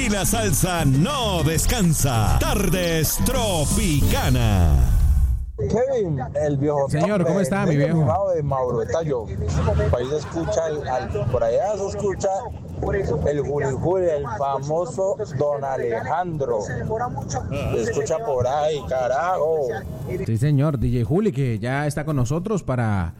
Y la salsa no descansa. Tardes Tropicana. Kevin, el viejo. Señor, ¿cómo está, mi viejo? De Mauro Tallo. Ahí se escucha, por allá se escucha el Juli, el famoso Don Alejandro. Se escucha por ahí, carajo. Sí, señor, DJ Juli, que ya está con nosotros para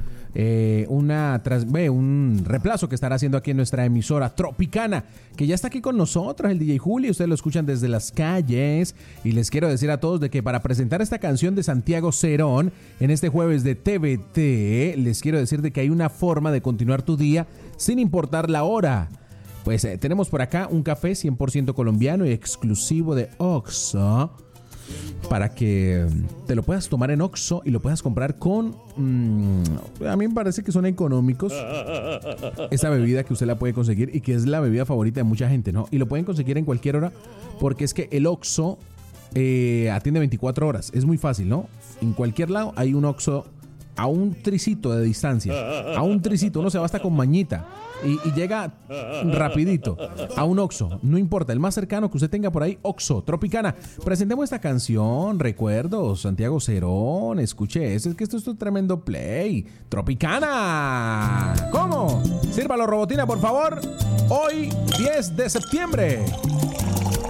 un reemplazo que estará haciendo aquí en nuestra emisora Tropicana, que ya está aquí con nosotros, el DJ Juli. Ustedes lo escuchan desde las calles, y les quiero decir a todos de que para presentar esta canción de Santiago Cerón en este jueves de TVT, les quiero decir de que hay una forma de continuar tu día sin importar la hora. Pues tenemos por acá un café 100% colombiano y exclusivo de Oxxo, para que te lo puedas tomar en Oxxo y lo puedas comprar con... a mí me parece que son económicos esa bebida, que usted la puede conseguir y que es la bebida favorita de mucha gente, ¿no? Y lo pueden conseguir en cualquier hora, porque es que el Oxxo atiende 24 horas. Es muy fácil, ¿no? En cualquier lado hay un Oxxo a un tricito de distancia. A un tricito, uno se va hasta con mañita y llega rapidito a un Oxxo, no importa, el más cercano que usted tenga por ahí. Oxxo, Tropicana. Presentemos esta canción, recuerdos, Santiago Cerón. Escuche, es que esto es un tremendo play. Tropicana. ¿Cómo? Sírvalo, Robotina, por favor. Hoy, 10 de septiembre.